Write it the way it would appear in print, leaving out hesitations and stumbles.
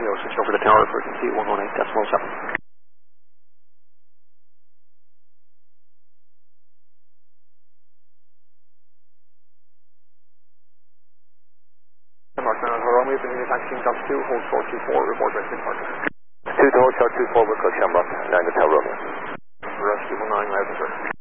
Romeo, switch over to tower frequency 118.7. Mark 9 Romeo, continue taxiing Duff 2, hold short 24, report rest departure. 2 to hold short 24, we're close, Shamrock, 9 to Tower Romeo. Rescue 19, loud and clear.